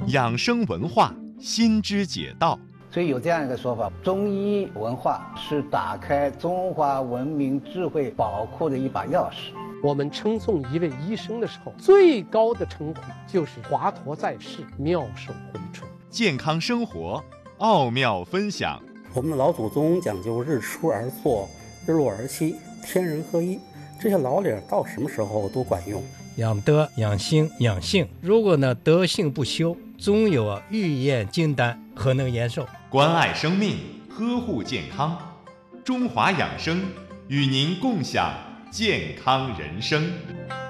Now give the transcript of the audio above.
养生文化新知解道。 所以有这样一个说法，中医文化是打开中华文明智慧宝库的一把钥匙。 我们称颂一位医生的时候，最高的称呼就是华佗在世，妙手回春。 健康生活奥妙分享。 我们的老祖宗讲究日出而作，日落而息，天人合一，这些老理到什么时候都管用。 养德、养心、养性，如果呢德性不修，总有欲验金丹，何能延寿？ 关爱生命，呵护健康，中华养生与您共享健康人生。